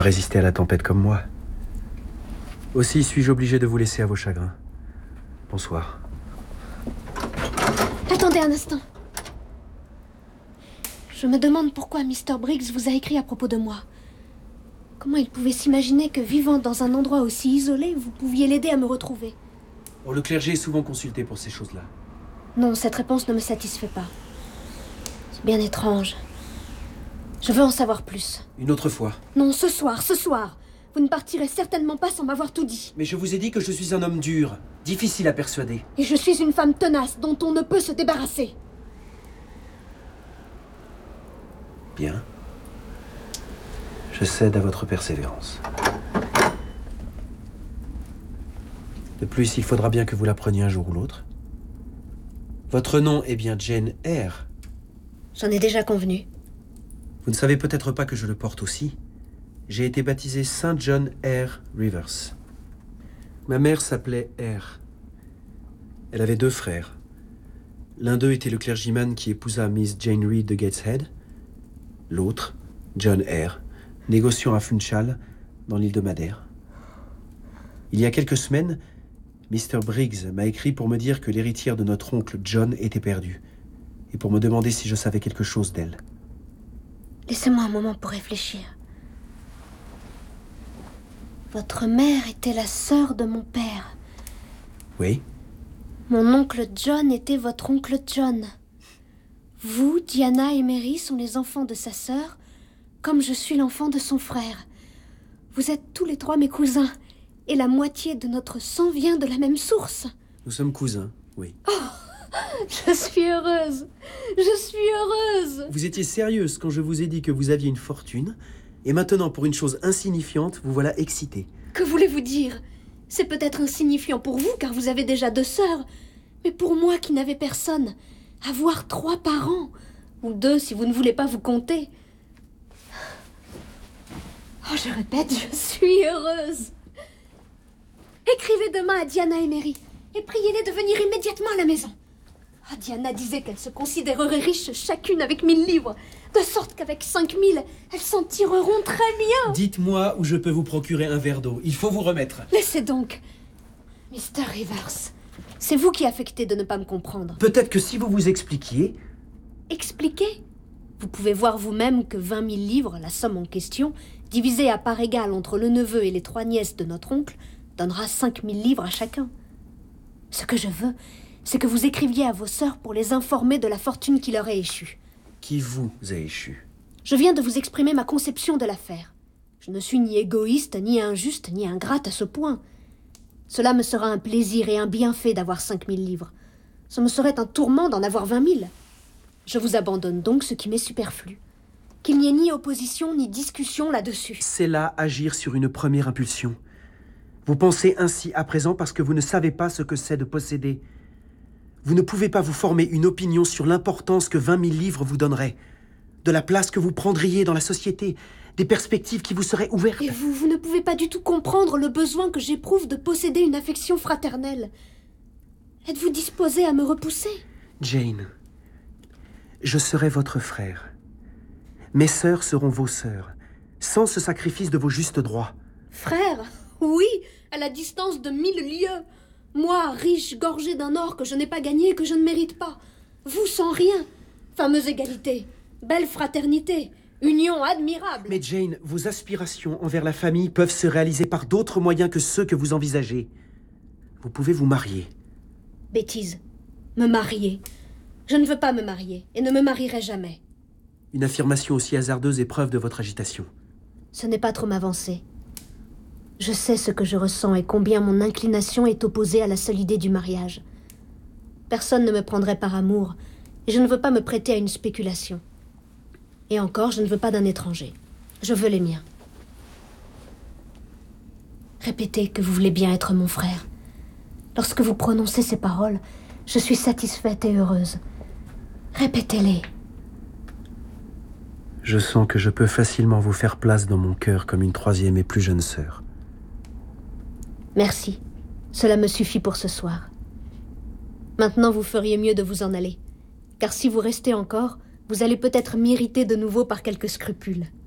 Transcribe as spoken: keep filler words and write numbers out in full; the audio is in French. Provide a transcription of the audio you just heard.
Résister à la tempête comme moi. Aussi suis-je obligé de vous laisser à vos chagrins. Bonsoir. Attendez un instant. Je me demande pourquoi mister Briggs vous a écrit à propos de moi. Comment il pouvait s'imaginer que, vivant dans un endroit aussi isolé, vous pouviez l'aider à me retrouver? Oh, le clergé est souvent consulté pour ces choses-là. Non, cette réponse ne me satisfait pas. C'est bien étrange. Je veux en savoir plus. Une autre fois. Non, ce soir, ce soir. Vous ne partirez certainement pas sans m'avoir tout dit. Mais je vous ai dit que je suis un homme dur, difficile à persuader. Et je suis une femme tenace dont on ne peut se débarrasser. Bien. Je cède à votre persévérance. De plus, il faudra bien que vous l'appreniez un jour ou l'autre. Votre nom est bien Jane Eyre. J'en ai déjà convenu. Vous ne savez peut-être pas que je le porte aussi. J'ai été baptisé Saint John Eyre Rivers. Ma mère s'appelait Eyre. Elle avait deux frères. L'un d'eux était le clergyman qui épousa Miss Jane Reed de Gateshead. L'autre, John Eyre, négociant à Funchal, dans l'île de Madère. Il y a quelques semaines, mister Briggs m'a écrit pour me dire que l'héritière de notre oncle John était perdue, et pour me demander si je savais quelque chose d'elle. Laissez-moi un moment pour réfléchir. Votre mère était la sœur de mon père. Oui. Mon oncle John était votre oncle John. Vous, Diana et Mary sont les enfants de sa sœur, comme je suis l'enfant de son frère. Vous êtes tous les trois mes cousins, et la moitié de notre sang vient de la même source. Nous sommes cousins, oui. Oh, je suis heureuse. Je suis heureuse. Vous étiez sérieuse quand je vous ai dit que vous aviez une fortune, et maintenant, pour une chose insignifiante, vous voilà excitée. Que voulez-vous dire? C'est peut-être insignifiant pour vous, car vous avez déjà deux sœurs. Mais pour moi qui n'avais personne, avoir trois parents, ou deux si vous ne voulez pas vous compter. Oh, je répète, je suis heureuse. Écrivez demain à Diana et Mary, et priez-les de venir immédiatement à la maison. Oh, Diana disait qu'elles se considéreraient riches chacune avec mille livres, de sorte qu'avec cinq mille, elles s'en tireront très bien. Dites-moi où je peux vous procurer un verre d'eau. Il faut vous remettre. Laissez donc. mister Rivers, c'est vous qui affectez de ne pas me comprendre. Peut-être que si vous vous expliquiez... Expliquez? Vous pouvez voir vous-même que vingt mille livres, la somme en question, divisée à part égale entre le neveu et les trois nièces de notre oncle, donnera cinq mille livres à chacun. Ce que je veux, c'est que vous écriviez à vos sœurs pour les informer de la fortune qui leur est échue. Qui vous a échu? Je viens de vous exprimer ma conception de l'affaire. Je ne suis ni égoïste, ni injuste, ni ingrate à ce point. Cela me sera un plaisir et un bienfait d'avoir cinq mille livres. Ce me serait un tourment d'en avoir vingt mille. Je vous abandonne donc ce qui m'est superflu. Qu'il n'y ait ni opposition ni discussion là-dessus. C'est là agir sur une première impulsion. Vous pensez ainsi à présent parce que vous ne savez pas ce que c'est de posséder. Vous ne pouvez pas vous former une opinion sur l'importance que vingt mille livres vous donneraient, de la place que vous prendriez dans la société, des perspectives qui vous seraient ouvertes. Et vous, vous ne pouvez pas du tout comprendre le besoin que j'éprouve de posséder une affection fraternelle. Êtes-vous disposée à me repousser? Jane, je serai votre frère. Mes sœurs seront vos sœurs, sans ce sacrifice de vos justes droits. Frère? Oui, à la distance de mille lieues. Moi, riche, gorgé d'un or que je n'ai pas gagné et que je ne mérite pas. Vous sans rien. Fameuse égalité. Belle fraternité. Union admirable. Mais Jane, vos aspirations envers la famille peuvent se réaliser par d'autres moyens que ceux que vous envisagez. Vous pouvez vous marier. Bêtise. Me marier. Je ne veux pas me marier et ne me marierai jamais. Une affirmation aussi hasardeuse est preuve de votre agitation. Ce n'est pas trop m'avancer. Je sais ce que je ressens et combien mon inclination est opposée à la seule idée du mariage. Personne ne me prendrait par amour, et je ne veux pas me prêter à une spéculation. Et encore, je ne veux pas d'un étranger. Je veux les miens. Répétez que vous voulez bien être mon frère. Lorsque vous prononcez ces paroles, je suis satisfaite et heureuse. Répétez-les. Je sens que je peux facilement vous faire place dans mon cœur comme une troisième et plus jeune sœur. Merci. Cela me suffit pour ce soir. Maintenant, vous feriez mieux de vous en aller. Car si vous restez encore, vous allez peut-être m'irriter de nouveau par quelques scrupules.